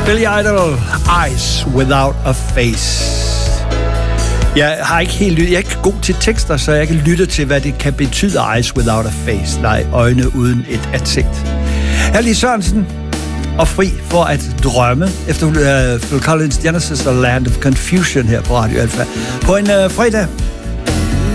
Billy Idol, Eyes Without a Face. Jeg er ikke god til tekster, så jeg kan lytte til, hvad det kan betyde, Eyes Without a Face. Nej, øjne uden et ansigt. Helge Sørensen og fri for at drømme efter Phil Collins Genesis og Land of Confusion her på Radio Alpha. På en fredag